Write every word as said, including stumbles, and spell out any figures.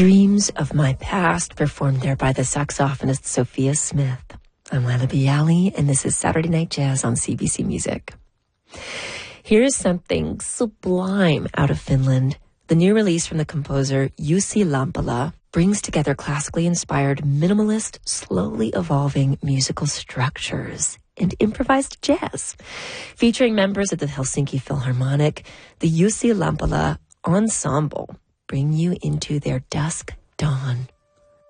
Dreams of My Past, performed there by the saxophonist Sophia Smith. I'm Lila Bialy, and this is Saturday Night Jazz on C B C Music. Here's something sublime out of Finland. The new release from the composer Jussi Lampala brings together classically inspired, minimalist, slowly evolving musical structures and improvised jazz. Featuring members of the Helsinki Philharmonic, the Jussi Lampala Ensemble bring you into their dusk dawn